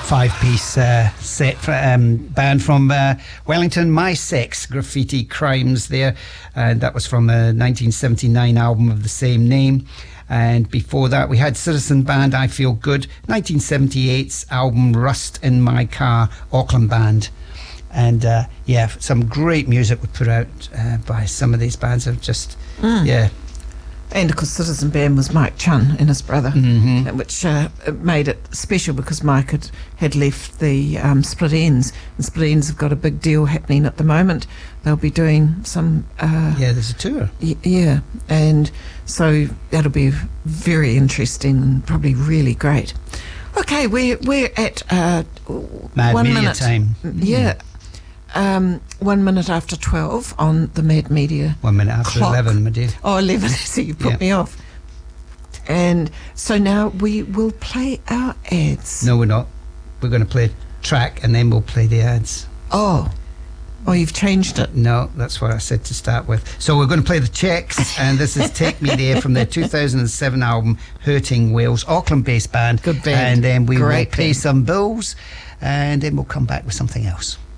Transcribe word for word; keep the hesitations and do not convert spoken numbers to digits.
five-piece uh, set for, um, band from uh, Wellington, My Sex, Graffiti Crimes there, and that was from a nineteen seventy-nine album of the same name. And before that we had Citizen Band, I Feel Good, nineteen seventy-eight's album Rust in My Car, Auckland band. And uh, yeah, some great music was put out uh, by some of these bands. Have just mm. yeah. And of course, Citizen Band was Mike Chun and his brother, mm-hmm. which uh, made it special because Mike had, had left the um, Split Enz, and Split Enz have got a big deal happening at the moment. They'll be doing some... Uh, yeah, there's a tour. Y- yeah, and so that'll be very interesting and probably really great. Okay, we're, we're at uh, Mad one Media minute. time. Yeah. Um, one minute after twelve on the Mad Media One minute after clock. eleven, my dear. Oh, eleven, so you put Yeah. me off. And so now we will play our ads. No, we're not. We're going to play a track and then we'll play the ads. Oh. Oh, you've changed it. No, that's what I said to start with. So we're going to play the Checks, and this is Take Me There from their two thousand seven album Hurting Whales, Auckland-based band. Good band. And then we Great will pay band. some bills, and then we'll come back with something else.